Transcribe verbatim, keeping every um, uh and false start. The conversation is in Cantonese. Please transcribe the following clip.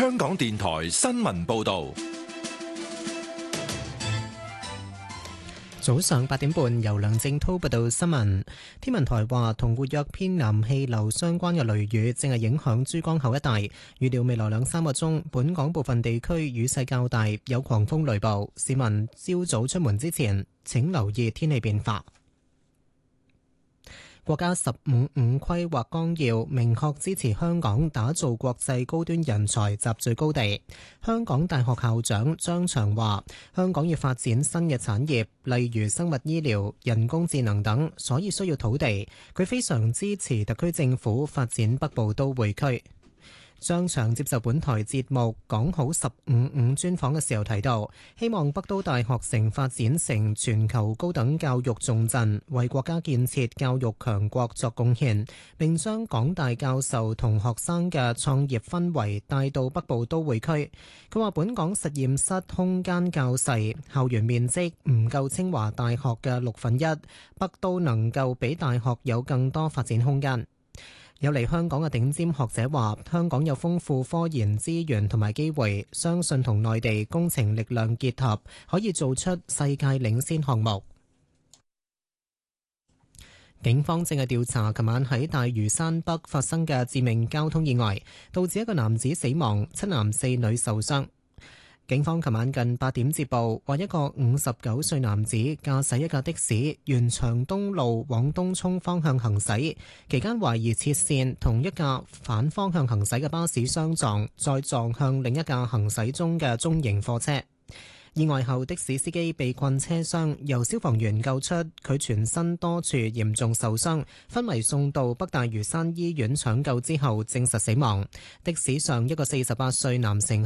香港電台新聞報道。 早上八點半，由梁正滔報道新聞。天文台話，同活躍偏南氣流相關嘅雷雨正係影響珠江口一帶，預料未來兩三個鐘，本港部分地區雨勢較大，有狂風雷暴。市民朝早出門之前，請留意天氣變化。國家十五五規劃綱要明確支持香港打造國際高端人才集聚高地。香港大學校長張翔話，香港要發展新嘅產業，例如生物醫療、人工智能等，所以需要土地。佢非常支持特區政府發展北部都會區。張翔接受本台節目講好十五五專訪嘅時候提到，希望北都大學城發展成全球高等教育重鎮，為國家建設教育強國作貢獻，並將港大教授同學生嘅創業氛圍帶到北部都會區。佢話本港實驗室空間較細，校園面積唔夠清華大學嘅六分一，北都能夠俾大學有更多發展空間。有嚟香港嘅頂尖學者話，香港有豐富科研資源同埋機會，相信同內地工程力量結合，可以做出世界領先項目。警方正係調查琴晚喺大嶼山北發生嘅致命交通意外，導致一個男子死亡，七男四女受傷。警方琴晚近八點接報，話一個五十九歲男子駕駛一架的士沿長東路往東涌方向行駛，期間懷疑切線同一架反方向行駛嘅巴士相撞，再撞向另一架行駛中嘅中型貨車。意外後，的士司機被困車廂，由消防員救出，佢全身多處嚴重受傷，昏迷送到北大嶼山醫院搶救之後證實死亡。的士上一個四十八歲男乘